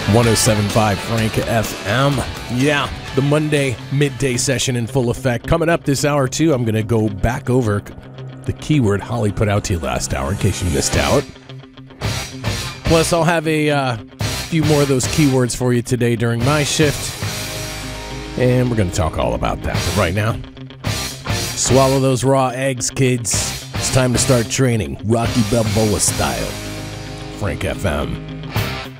107.5 Frank FM. Yeah, the Monday midday session in full effect. Coming up this hour, too, I'm going to go back over the keyword Holly put out to you last hour in case you missed out. Plus, I'll have a few more of those keywords for you today during my shift. And we're going to talk all about that. But right now, swallow those raw eggs, kids. It's time to start training, Rocky Balboa style. Frank FM.